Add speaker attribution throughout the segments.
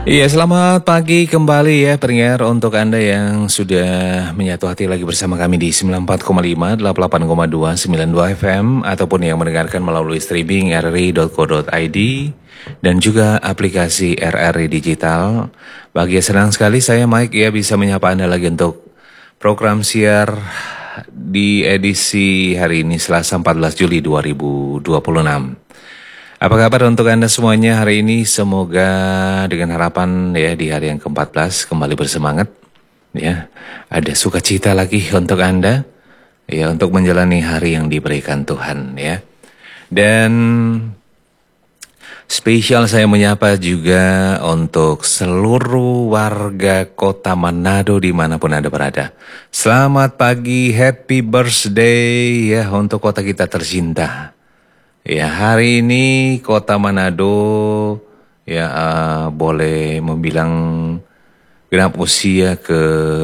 Speaker 1: Iya, selamat pagi kembali ya pendengar untuk Anda yang sudah menyatu hati lagi bersama kami di 94,5, 88,2, 92 FM ataupun yang mendengarkan melalui streaming rri.co.id dan juga aplikasi RRI Digital. Bahagia senang sekali saya Mike ya bisa menyapa Anda lagi untuk program siar di edisi hari ini Selasa 14 Juli 2026. Apa kabar untuk Anda semuanya hari ini? Semoga dengan harapan ya di hari yang ke-14 kembali bersemangat ya. Ada sukacita lagi untuk Anda ya untuk menjalani hari yang diberikan Tuhan ya. Dan spesial saya menyapa juga untuk seluruh warga kota Manado dimanapun Anda berada. Selamat pagi, happy birthday ya untuk kota kita tercinta. Ya, hari ini kota Manado ya boleh membilang genap usia ke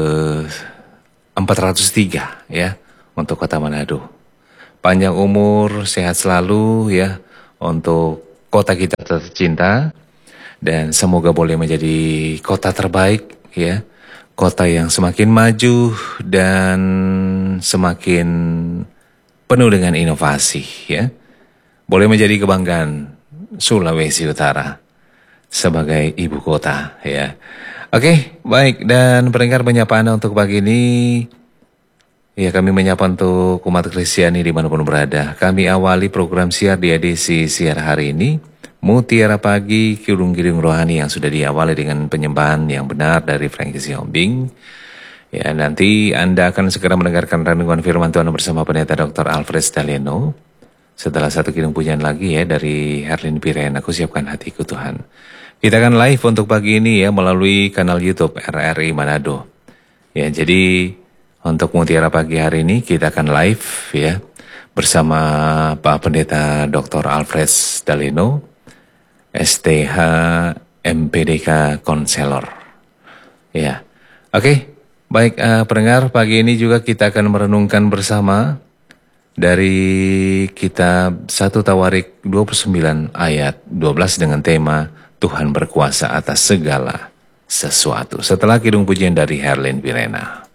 Speaker 1: 403 ya untuk kota Manado. Panjang umur, sehat selalu ya untuk kota kita tercinta dan semoga boleh menjadi kota terbaik ya. Kota yang semakin maju dan semakin penuh dengan inovasi ya. Boleh menjadi kebanggaan Sulawesi Utara sebagai ibu kota ya. Oke, baik, dan pendengar menyapa Anda untuk pagi ini. Ya, kami menyapa untuk umat Kristiani dimanapun berada. Kami awali program siar di edisi siar hari ini. Mutiara Pagi, Kidung-Kidung Rohani yang sudah diawali dengan penyembahan yang benar dari Frankie Siombing. Ya, nanti Anda akan segera mendengarkan renungan firman Tuhan bersama Pendeta Dr. Alfred Staleno. Setelah satu kidung pujian lagi ya dari Herlin Piren, aku siapkan hatiku Tuhan. Kita akan live untuk pagi ini ya melalui kanal YouTube RRI Manado. Ya, jadi untuk Mutiara Pagi hari ini kita akan live ya bersama Pak Pendeta Dr. Alfred Staleno, STH MPDK Konselor. Ya, oke, baik pendengar, pagi ini juga kita akan merenungkan bersama dari kitab 1 Tawarik 29 ayat 12 dengan tema Tuhan berkuasa atas segala sesuatu. Setelah kidung pujian dari Herlin Pirena.